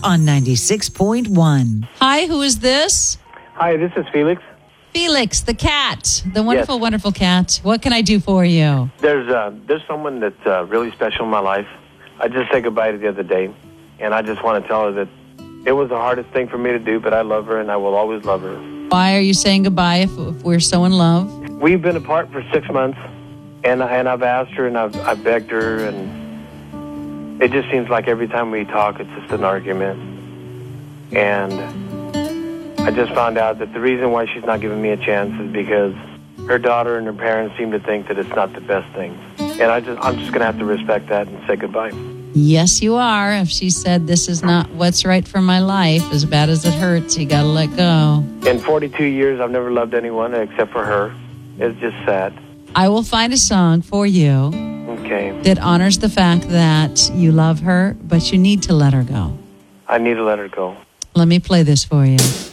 on 96.1. Hi, who is this? Hi, this is Felix. Felix, the cat, the wonderful, Yes. wonderful cat. What can I do for you? There's someone that's really special in my life. I just said goodbye to the other day, and I just want to tell her that it was the hardest thing for me to do, but I love her, and I will always love her. Why are you saying goodbye if we're so in love? We've been apart for 6 months, and I've asked her, and I've begged her, and it just seems like every time we talk, it's just an argument. And I just found out that the reason why she's not giving me a chance is because her daughter and her parents seem to think that it's not the best thing. And I'm just going to have to respect that and say goodbye. Yes, you are. If she said this is not what's right for my life, as bad as it hurts, you got to let go. In 42 years, I've never loved anyone except for her. It's just sad. I will find a song for you Okay. that honors the fact that you love her, but you need to let her go. I need to let her go. Let me play this for you.